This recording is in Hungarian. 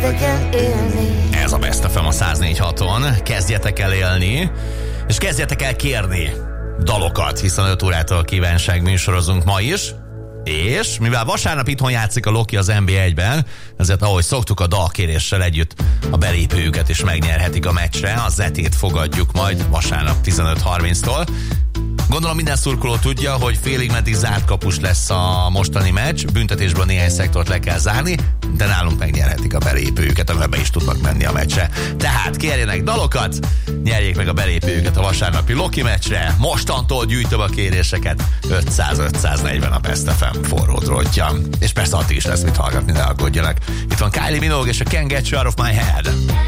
idegen élni. Ez a Best FM a 104.6-on. Kezdjetek el élni, és kezdjetek el kérni dalokat, hiszen 5 órától kívánság műsorozunk ma is. És mivel vasárnap itthon játszik a Loki az NB1-ben, ezért ahogy szoktuk, a dalkéréssel együtt a belépőjüket is megnyerhetik a meccsre. A Zetét fogadjuk majd vasárnap 15:30-tól. Gondolom minden szurkoló tudja, hogy félig meddig zárt kapus lesz a mostani meccs, büntetésből néhány szektort le kell zárni, de nálunk megnyerhetik a belépőjüket, amivel be is tudnak menni a meccsre. Tehát kérjenek dalokat, nyerjék meg a belépőjüket a vasárnapi Loki meccsre. Mostantól gyűjtöm a kéréseket, 500-540 a Best FM forró drótja. És persze addig is lesz mit hallgatni, ne aggódjanak. Itt van Kylie Minogue és a Can't Get You Out of My Head.